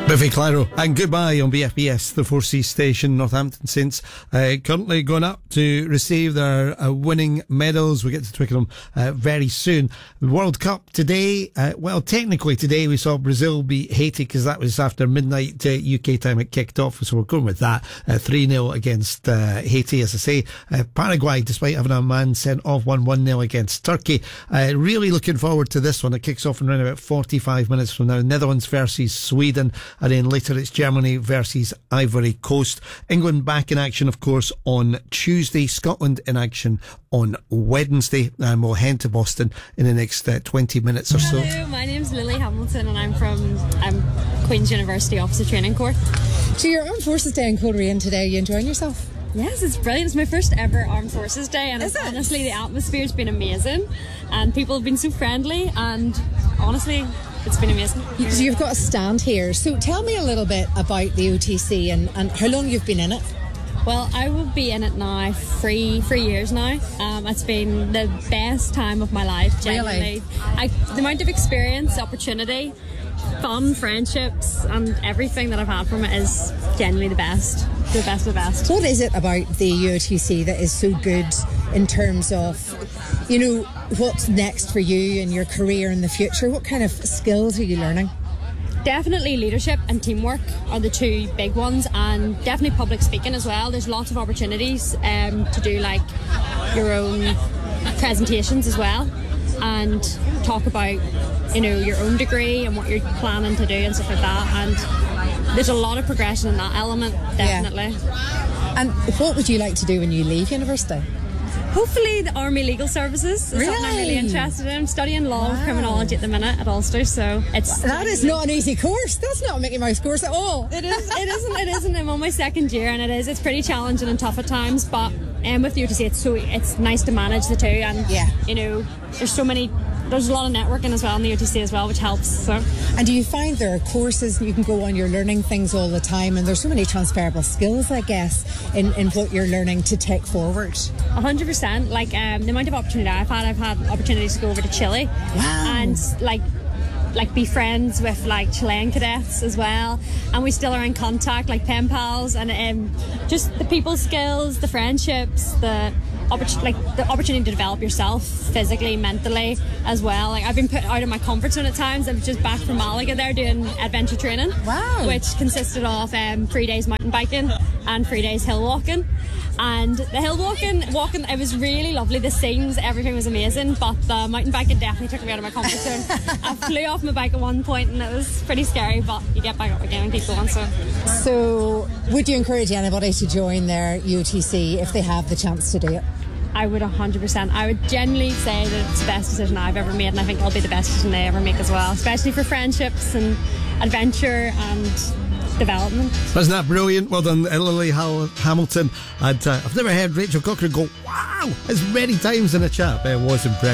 Biffy Clyro and Goodbye on BFBS, the 4C station. Northampton Saints currently going up to receive their winning medals. We get to Twickenham very soon. The World Cup today, well, technically today we saw Brazil beat Haiti because that was after midnight UK time it kicked off, so we're going with that. 3-0 against Haiti, as I say. Paraguay, despite having a man sent off, won 1-0 against Turkey. Really looking forward to this one. It kicks off in around about 45 minutes from now. Netherlands versus Sweden. And then later it's Germany versus Ivory Coast. England back in action, of course, on Tuesday. Scotland in action on Wednesday. And we'll head to Boston in the next 20 minutes or so. Hello, my name's Lily Hamilton and I'm from Queen's University Officer Training Corps. So your Armed Forces Day in Coleraine today, are you enjoying yourself? Yes, it's brilliant. It's my first ever Armed Forces Day and honestly the atmosphere's been amazing and people have been so friendly and honestly it's been amazing. So you've got a stand here. So tell me a little bit about the OTC and how long you've been in it. Well, I will be in it now 3 years now. It's been the best time of my life, genuinely. Really? The amount of experience, opportunity, fun, friendships and everything that I've had from it is genuinely the best. The best of the best. What is it about the UOTC that is so good in terms of, you know, what's next for you and your career in the future? What kind of skills are you learning? Definitely leadership and teamwork are the two big ones, and definitely public speaking as well. There's lots of opportunities to do like your own presentations as well and talk about, you know, your own degree and what you're planning to do and stuff like that, and there's a lot of progression in that element, definitely. Yeah. And what would you like to do when you leave university? Hopefully the Army Legal Services is something I'm really interested in. I'm studying law of criminology at the minute at Ulster, so that is not an easy course. That's not a Mickey Mouse course at all. It isn't. I'm on my second year and it's pretty challenging and tough at times, but with the UTC it's nice to manage the two, and you know, there's a lot of networking as well in the UTC as well, which helps. So. And do you find there are courses you can go on, you're learning things all the time, and there's so many transferable skills, I guess, in what you're learning to take forward? 100%. Like the amount of opportunity I've had opportunities to go over to Chile. Wow. And like be friends with like Chilean cadets as well, and we still are in contact, like pen pals, and just the people skills, the friendships, the opportunity to develop yourself physically, mentally as well. Like I've been put out of my comfort zone at times. I'm just back from Malaga there doing adventure training. Wow. Which consisted of 3 days mountain biking and 3 days hill walking. And the hill walking, it was really lovely. The scenes, everything was amazing, but the mountain biking definitely took me out of my comfort zone. I flew off my bike at one point and it was pretty scary, but you get back up again and keep going. So would you encourage anybody to join their UTC if they have the chance to do it? I would 100%. I would genuinely say that it's the best decision I've ever made, and I think it'll be the best decision they ever make as well, especially for friendships and adventure and development. Wasn't that brilliant? Well done, Lily Hamilton. And I've never heard Rachel Cochran go, wow, as many times in a chat. It was impressive.